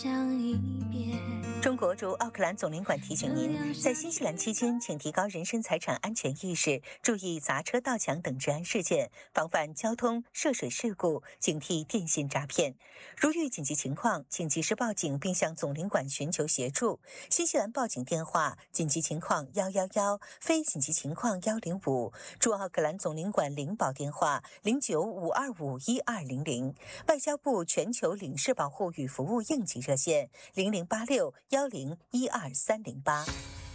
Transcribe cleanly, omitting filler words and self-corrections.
中国驻奥克兰总领馆提醒您，在新西兰期间，请提高人身财产安全意识，注意砸车、盗抢等治安事件，防范交通涉水事故，警惕电信诈骗。如遇紧急情况，请及时报警并向总领馆寻求协助。新西兰报警电话：紧急情况111，非紧急情况105。驻奥克兰总领馆领保电话0952512200。外交部全球领事保护与服务应急热线008610123008。